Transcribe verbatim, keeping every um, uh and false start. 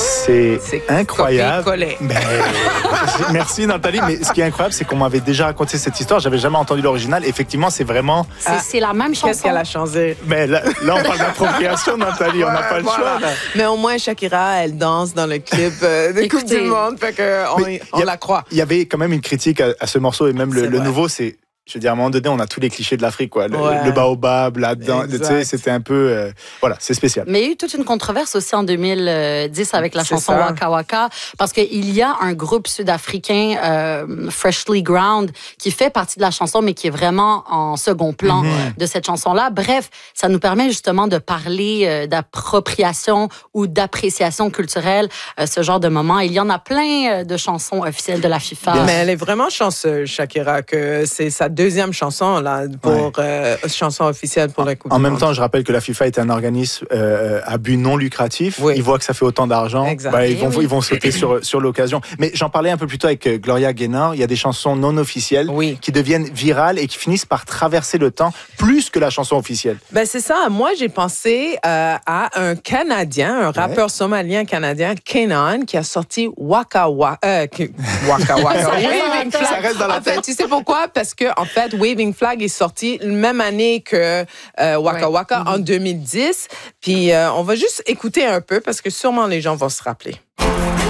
C'est, C'est incroyable. copié-collé. Mais, merci Nathalie, mais ce qui est incroyable, c'est qu'on m'avait déjà raconté cette histoire, j'avais jamais entendu l'original. Effectivement, c'est vraiment... C'est, c'est la même chanson. Qu'est-ce qu'elle a changé? Mais là, là on parle d'appropriation, Nathalie, on n'a pas le Voilà. choix. Là. Mais au moins, Shakira, elle danse dans le clip euh, de Coupe du Monde, fait qu'on on y a, la croit. Il y avait quand même une critique à, à ce morceau, et même le, le nouveau, c'est... Je veux dire, à un moment donné, on a tous les clichés de l'Afrique, quoi. Le, ouais. le baobab, là-dedans, tu sais, c'était un peu... Euh, voilà, c'est spécial. Mais il y a eu toute une controverse aussi en deux mille dix avec la c'est chanson ça. Waka Waka, parce qu'il y a un groupe sud-africain, euh, Freshly Ground, qui fait partie de la chanson, mais qui est vraiment en second plan mm-hmm. de cette chanson-là. Bref, ça nous permet justement de parler euh, d'appropriation ou d'appréciation culturelle, euh, ce genre de moment. Il y en a plein de chansons officielles de la FIFA. Mais elle est vraiment chanceuse, Shakira, que c'est sa deuxième chanson là, pour ouais. euh, chanson officielle pour la Coupe En du même monde. temps, je rappelle que la FIFA est un organisme euh, à but non lucratif. Oui. Ils voient que ça fait autant d'argent. Bah, ils, vont, oui. ils vont sauter sur, sur l'occasion. Mais j'en parlais un peu plus tôt avec Gloria Gaynor. Il y a des chansons non officielles oui. qui deviennent virales et qui finissent par traverser le temps plus que la chanson officielle. Ben, c'est ça. Moi, j'ai pensé euh, à un Canadien, un rappeur ouais. somalien canadien, Kenan, qui a sorti Waka Waka. Euh, Waka Waka. Waving Flag. Ça reste dans la en fait, tu sais pourquoi? Parce que en fait, Waving Flag est sorti la même année que euh, Waka ouais. Waka mm-hmm. en deux mille dix. Puis euh, on va juste écouter un peu parce que sûrement les gens vont se rappeler.